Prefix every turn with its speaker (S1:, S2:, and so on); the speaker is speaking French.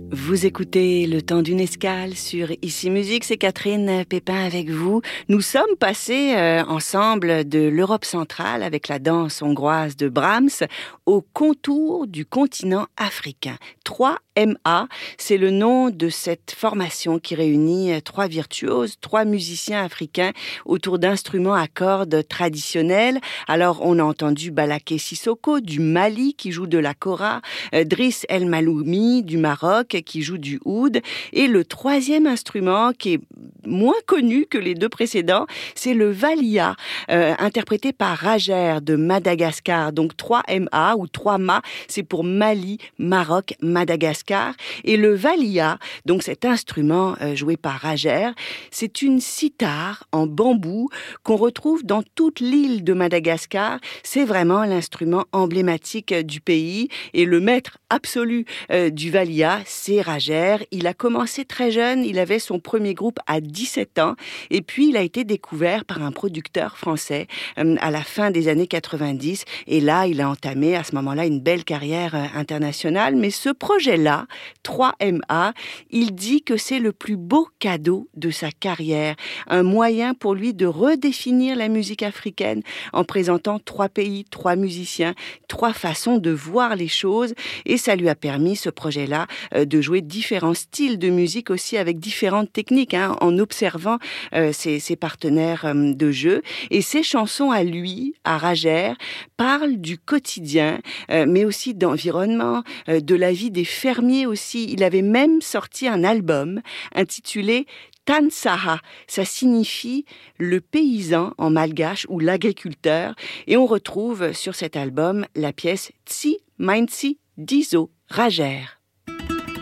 S1: Vous écoutez Le Temps d'une escale sur Ici Musique, c'est Catherine Pépin avec vous. Nous sommes passés ensemble de l'Europe centrale avec la danse hongroise de Brahms au contour du continent africain. 3MA, c'est le nom de cette formation qui réunit 3 virtuoses, 3 musiciens africains autour d'instruments à cordes traditionnels. Alors on a entendu Balaké Sissoko du Mali qui joue de la kora, Driss El Maloumi du Maroc qui joue du oud, et le 3e instrument qui est moins connu que les 2 précédents, c'est le valia, interprété par Rajer de Madagascar. Donc 3MA ou 3MA, c'est pour Mali, Maroc, Madagascar. Et le valia, donc cet instrument joué par Rajer, c'est une cithare en bambou qu'on retrouve dans toute l'île de Madagascar. C'est vraiment l'instrument emblématique du pays, et le maître absolu du valia, c'est Rajer. Il a commencé très jeune, il avait son premier groupe à 17 ans, et puis il a été découvert par un producteur français à la fin des années 90, et là il a entamé à ce moment-là une belle carrière internationale. Mais ce projet-là, 3MA, il dit que c'est le plus beau cadeau de sa carrière, un moyen pour lui de redéfinir la musique africaine en présentant 3 pays, 3 musiciens, 3 façons de voir les choses, et ça lui a permis, ce projet-là, de jouer différents styles de musique aussi avec différentes techniques, en observant ses partenaires de jeu. Et ses chansons à lui, à Rajer, parlent du quotidien, mais aussi d'environnement, de la vie des fermiers aussi. Il avait même sorti un album intitulé Tansaha, ça signifie le paysan en malgache ou l'agriculteur, et on retrouve sur cet album la pièce Tsi Mainsi Dizo Rajer.